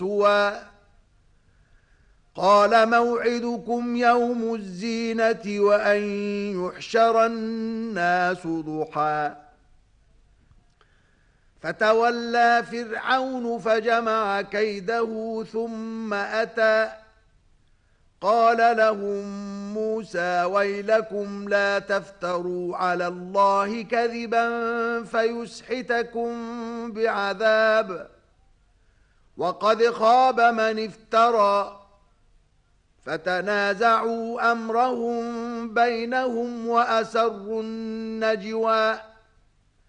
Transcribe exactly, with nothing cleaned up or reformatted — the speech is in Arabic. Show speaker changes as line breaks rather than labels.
رسوا قال موعدكم يوم الزينة وأن يحشر الناس ضحى فتولى فرعون فجمع كيده ثم أتى قال لهم موسى ويلكم لا تفتروا على الله كذبا فيسحتكم بعذاب وقد خاب من افترى فتنازعوا أمرهم بينهم وأسروا النجوى